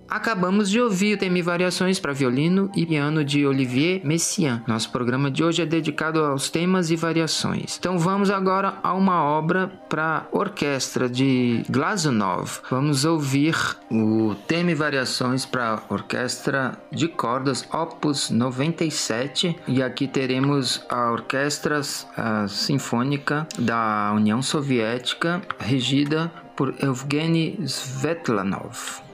Acabamos de ouvir o tema e variações para violino e piano de Olivier Messiaen. Nosso programa de hoje é dedicado aos temas e variações. Então vamos agora a uma obra para orquestra de Glazunov. Vamos ouvir o tema e variações para orquestra de cordas Opus 97. E aqui teremos a orquestra sinfônica da União Soviética, regida por Evgeny Svetlanov.